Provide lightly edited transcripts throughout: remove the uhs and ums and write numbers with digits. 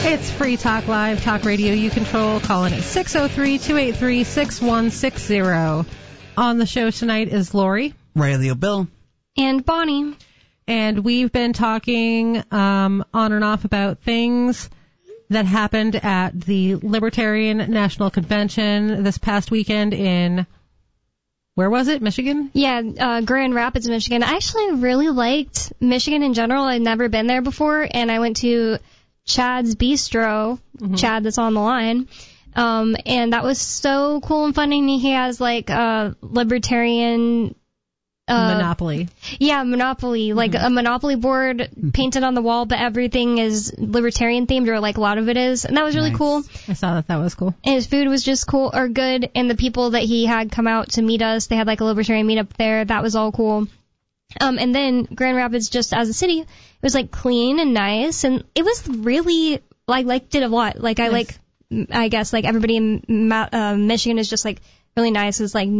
It's Free Talk Live, talk radio you control. Call in at 603-283-6160. On the show tonight is Lori, Riley O'Bill, and Bonnie. And we've been talking on and off about things that happened at the Libertarian National Convention this past weekend in, where was it, Michigan? Yeah, Grand Rapids, Michigan. I actually really liked Michigan in general. I'd never been there before, and I went to Chad's Bistro, Chad that's on the line, and that was so cool and fun. And he has like a libertarian Monopoly. Yeah, Monopoly, like a Monopoly board painted on the wall, but everything is libertarian themed, or like a lot of it is, and that was really cool. I saw that was cool. And his food was just cool, or good, and the people that he had come out to meet us, they had like a libertarian meetup there. That was all cool. And then Grand Rapids, just as a city, it was like clean and nice, and it was really liked it a lot. Like I guess like everybody in Michigan is just like really nice. It's like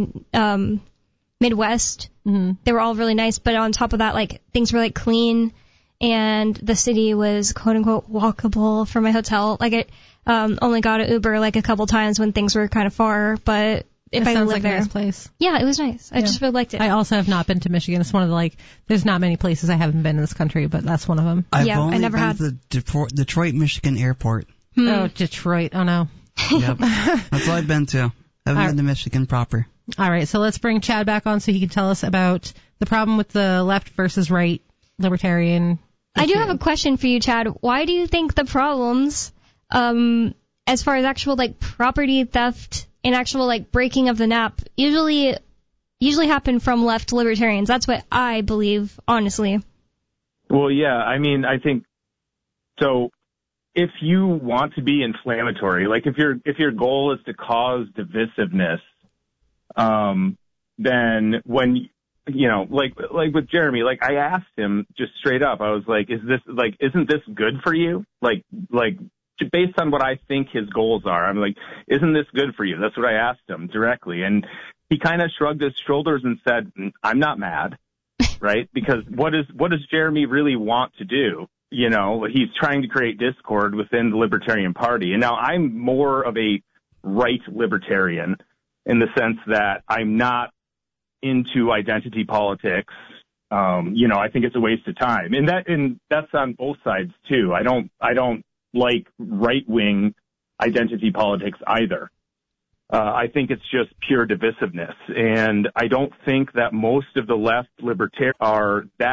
Midwest. They were all really nice, but on top of that, like things were like clean, and the city was quote unquote walkable from my hotel. Like I only got an Uber like a couple times when things were kind of far, but if I lived like there, a nice place. Yeah, it was nice. I just really liked it. I also have not been to Michigan. It's one of the there's not many places I haven't been in this country, but that's one of them. I never been to the Detroit, Michigan airport. Oh, Detroit. Oh no. Yep, that's all I've been to. I haven't been to Michigan proper. All right, so let's bring Chad back on so he can tell us about the problem with the left versus right libertarian issue. I do have a question for you, Chad. Why do you think the problems, as far as actual like property theft and actual like breaking of the NAP, usually happen from left libertarians? That's what I believe, honestly. Well, yeah, I mean, I think so. If you want to be inflammatory, like if your goal is to cause divisiveness, then when, like with Jeremy, like I asked him just straight up, I was like, isn't this good for you? Like based on what I think his goals are, I'm like, isn't this good for you? That's what I asked him directly. And he kind of shrugged his shoulders and said, I'm not mad, right? Because what does Jeremy really want to do? He's trying to create discord within the Libertarian Party. And now I'm more of a right libertarian in the sense that I'm not into identity politics. I think it's a waste of time. And that's on both sides too. I don't like right-wing identity politics either. I think it's just pure divisiveness. And I don't think that most of the left libertarians are that